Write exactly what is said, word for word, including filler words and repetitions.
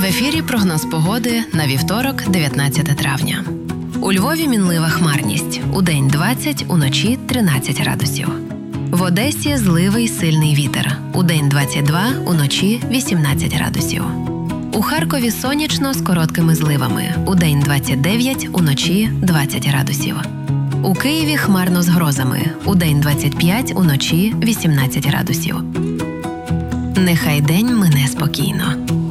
В ефірі прогноз погоди на вівторок, дев'ятнадцяте травня. У Львові мінлива хмарність. Удень двадцять, уночі тринадцять градусів. В Одесі зливий сильний вітер. Удень двадцять два, уночі вісімнадцять градусів. У Харкові сонячно з короткими зливами. Удень двадцять дев'ять, уночі двадцять градусів. У Києві хмарно з грозами. Удень двадцять п'ять, уночі вісімнадцять градусів. Нехай день мине спокійно.